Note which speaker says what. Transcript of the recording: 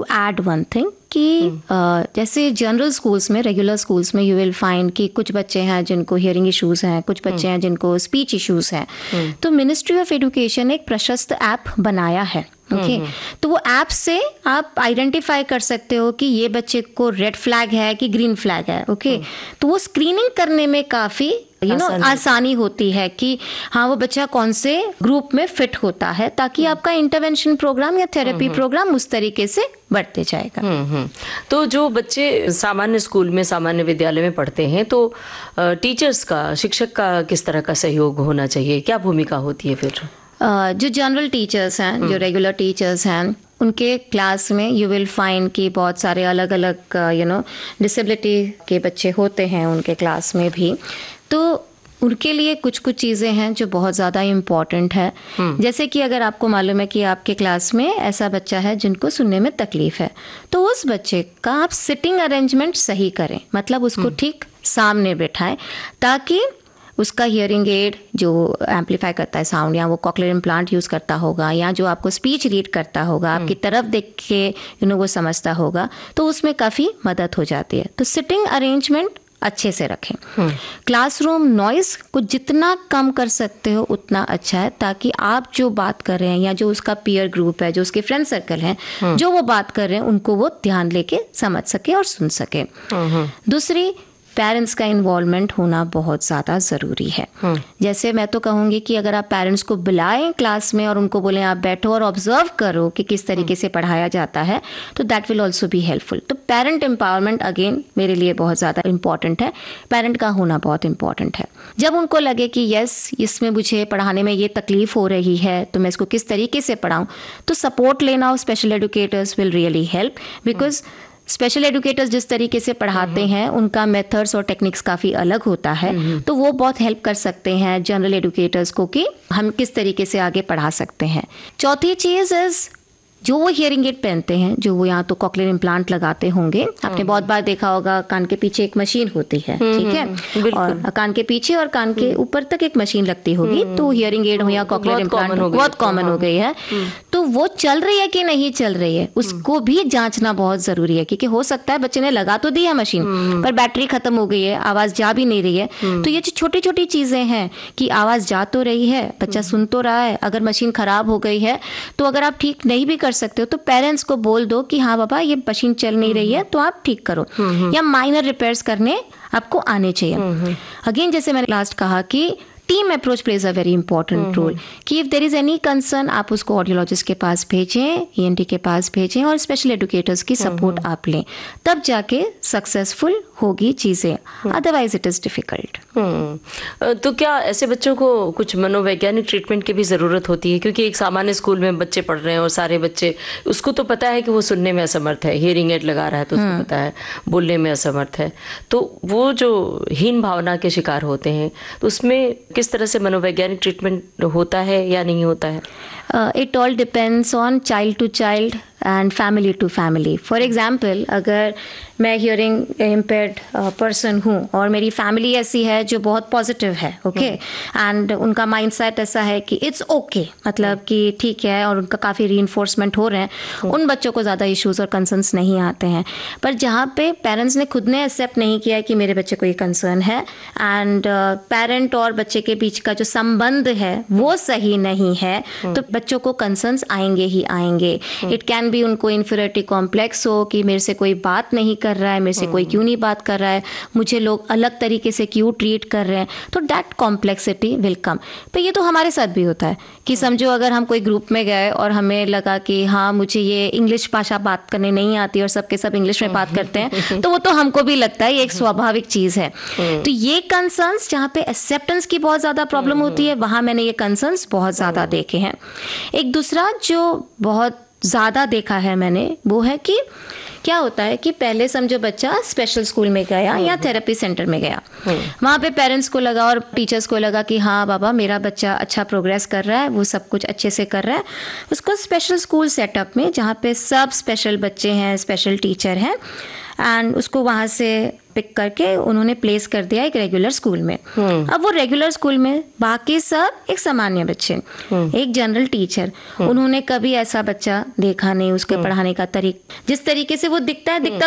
Speaker 1: Add one thing कि जैसे general schools में, रेगुलर स्कूल्स में यू विल फाइंड कि कुछ बच्चे हैं जिनको हियरिंग इश्यूज हैं, कुछ बच्चे हैं जिनको स्पीच इश्यूज हैं। तो मिनिस्ट्री ऑफ एजुकेशन एक प्रशस्त ऐप बनाया है। ओके, तो वो ऐप से आप आइडेंटिफाई कर सकते हो कि ये बच्चे को रेड फ्लैग है कि ग्रीन फ्लैग है। ओके, तो वो स्क्रीनिंग करने में काफ़ी आसानी होती है कि हाँ वो बच्चा कौन से ग्रुप में फिट होता है, ताकि आपका इंटरवेंशन प्रोग्राम या थेरेपी प्रोग्राम उस तरीके से बढ़ते जाएगा।
Speaker 2: तो जो बच्चे सामान्य स्कूल में, सामान्य विद्यालय में पढ़ते हैं, तो टीचर्स का, शिक्षक का किस तरह का सहयोग होना चाहिए, क्या भूमिका होती है फिर?
Speaker 1: जो जनरल टीचर्स हैं, जो रेगुलर टीचर्स हैं, उनके क्लास में यू विल फाइंड कि बहुत सारे अलग अलग डिसेबिलिटी के बच्चे होते हैं उनके क्लास में भी। तो उनके लिए कुछ कुछ चीज़ें हैं जो बहुत ज़्यादा इम्पॉर्टेंट है। जैसे कि अगर आपको मालूम है कि आपके क्लास में ऐसा बच्चा है जिनको सुनने में तकलीफ है, तो उस बच्चे का आप सिटिंग अरेंजमेंट सही करें, मतलब उसको ठीक सामने बैठाएं, ताकि उसका हियरिंग एड जो एम्पलीफाई करता है साउंड, या वो कॉक्लियर इम्प्लांट यूज़ करता होगा, या जो आपको स्पीच रीड करता होगा, आपकी तरफ देख के वो समझता होगा, तो उसमें काफ़ी मदद हो जाती है। तो सिटिंग अरेंजमेंट अच्छे से रखें। क्लासरूम नॉइस को जितना कम कर सकते हो उतना अच्छा है, ताकि आप जो बात कर रहे हैं या जो उसका पीयर ग्रुप है, जो उसके फ्रेंड सर्कल हैं, जो वो बात कर रहे हैं उनको वो ध्यान लेके समझ सके और सुन सके। दूसरी, पेरेंट्स का इन्वॉल्वमेंट होना बहुत ज़्यादा ज़रूरी है। जैसे मैं तो कहूँगी कि अगर आप पेरेंट्स को बुलाएं क्लास में और उनको बोलें आप बैठो और ऑब्जर्व करो कि किस तरीके से पढ़ाया जाता है, तो that will also be helpful. तो पेरेंट एम्पावरमेंट अगेन मेरे लिए बहुत ज़्यादा इंपॉर्टेंट है, पेरेंट का होना बहुत इंपॉर्टेंट है। जब उनको लगे कि यस इसमें मुझे पढ़ाने में ये तकलीफ हो रही है, तो मैं इसको किस तरीके से पढ़ाऊँ, तो सपोर्ट लेना और special educators will really help, because special educators जिस तरीके से पढ़ाते हैं उनका मेथड्स और टेक्निक्स काफ़ी अलग होता है, तो वो बहुत हेल्प कर सकते हैं जनरल एजुकेटर्स को कि हम किस तरीके से आगे पढ़ा सकते हैं। चौथी चीज़ इज़ जो वो हियरिंग एड पहनते हैं, जो वो यहाँ तो कॉक्लियर इम्प्लांट लगाते होंगे, आपने बहुत बार देखा होगा कान के पीछे एक मशीन होती है, ठीक है, और कान के पीछे और कान के ऊपर तक एक मशीन लगती होगी, तो हियरिंग एड हो या कॉक्लियर इम्प्लांट बहुत कॉमन हो गई है। तो वो चल रही है कि नहीं चल रही है, उसको भी जांचना बहुत जरूरी है, क्योंकि हो सकता है बच्चे ने लगा तो दी है मशीन पर बैटरी खत्म हो गई है, आवाज जा भी नहीं रही है। तो ये छोटी छोटी चीजें हैं कि आवाज जा तो रही है, बच्चा सुन तो रहा है, अगर मशीन खराब हो गई है तो अगर आप ठीक नहीं भी कर सकते हो तो पेरेंट्स को बोल दो कि हाँ बाबा ये मशीन चल नहीं रही है तो आप ठीक करो, या माइनर रिपेयर्स करने आपको आने चाहिए। अगेन जैसे मैंने लास्ट कहा कि team approach plays a very important role, कि if there is any concern आप उसको ऑडियोलॉजिस्ट के पास भेजें, ईएनटी के पास भेजें और स्पेशल एजुकेटर्स की सपोर्ट आप लें, तब जाके सक्सेसफुल होगी चीज़ें, अदरवाइज इट इज़ डिफ़िकल्ट।
Speaker 2: तो क्या ऐसे बच्चों को कुछ मनोवैज्ञानिक ट्रीटमेंट की भी ज़रूरत होती है? क्योंकि एक सामान्य स्कूल में बच्चे पढ़ रहे हैं और सारे बच्चे, उसको तो पता है कि वो सुनने में असमर्थ है, हियरिंग एड लगा रहा है तो उसको पता है बोलने में असमर्थ है, तो वो जो हीन भावना के शिकार होते हैं, तो उसमें किस तरह से मनोवैज्ञानिक ट्रीटमेंट होता है या नहीं होता है?
Speaker 1: It all depends on child to child and family to family. For example, अगर मैं हियरिंग इम्पेयर्ड पर्सन हूँ और मेरी फैमिली ऐसी है जो बहुत पॉजिटिव है, ओके, एंड उनका माइंडसेट ऐसा है कि इट्स ओके, मतलब कि ठीक है, और उनका काफ़ी रीइंफोर्समेंट हो रहे हैं, उन बच्चों को ज़्यादा इश्यूज और कंसर्न्स नहीं आते हैं। पर जहाँ पे पेरेंट्स ने खुद ने एक्सेप्ट नहीं किया कि मेरे बच्चे को ये कंसर्न है, एंड पेरेंट और बच्चे के बीच का जो संबंध है वो सही नहीं है, तो बच्चों को कंसर्न्स आएंगे ही आएंगे। इट कैन बी उनको इन्फीरियरिटी कॉम्प्लेक्स हो कि मेरे से कोई बात नहीं कर रहा है, मेरे से कोई क्यों नहीं बात कर रहा है, मुझे लोग अलग तरीके से क्यों ट्रीट कर रहे हैं, तो दैट कॉम्प्लेक्सिटी विल कम। पर ये तो हमारे साथ भी होता है कि समझो अगर हम कोई ग्रुप में गए और हमें लगा कि हाँ मुझे ये इंग्लिश भाषा बात करने नहीं आती और सबके सब इंग्लिश में बात करते हैं, तो वो तो हमको भी लगता है ये एक स्वाभाविक चीज़ है। तो ये कंसर्न्स जहाँ पे एक्सेप्टेंस की बहुत ज़्यादा प्रॉब्लम होती है, वहाँ मैंने ये कंसर्न्स बहुत ज़्यादा देखे हैं। एक दूसरा जो बहुत ज़्यादा देखा है मैंने, वो है कि क्या होता है कि पहले समझो बच्चा स्पेशल स्कूल में गया या थेरेपी सेंटर में गया, वहाँ पे पेरेंट्स को लगा और टीचर्स को लगा कि हाँ बाबा मेरा बच्चा अच्छा प्रोग्रेस कर रहा है, वो सब कुछ अच्छे से कर रहा है, उसको स्पेशल स्कूल सेटअप में जहाँ पे सब स्पेशल बच्चे हैं, स्पेशल टीचर हैं, एंड उसको वहाँ से पिक करके उन्होंने प्लेस कर दिया एक रेगुलर स्कूल में। अब वो रेगुलर स्कूल में बाकी सब एक सामान्य बच्चे, एक जनरल टीचर, उन्होंने कभी ऐसा बच्चा देखा नहीं, उसके पढ़ाने का जिस तरीके से वो दिखता